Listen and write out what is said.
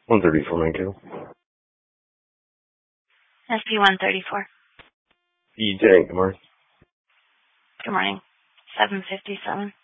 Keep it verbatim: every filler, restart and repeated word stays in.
one thirty-four, Mankato. S P one thirty-four. E J, good morning. Good morning. seven fifty-seven.